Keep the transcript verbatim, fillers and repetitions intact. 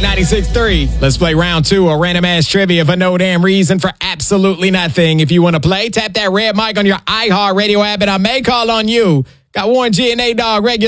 ninety-six point three. Let's play round two of random ass trivia for no damn reason for absolutely nothing. If you want to play, tap that red mic on your iHeartRadio app and I may call on you. Got Warren G and A-Dog regular.